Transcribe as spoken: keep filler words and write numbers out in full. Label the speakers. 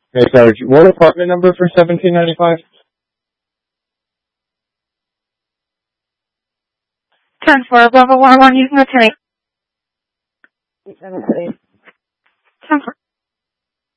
Speaker 1: Okay, so what apartment number for seventeen ninety-five?
Speaker 2: ten four, Bravo one one, using the ten eight.
Speaker 3: Eight seven three.
Speaker 2: ten four.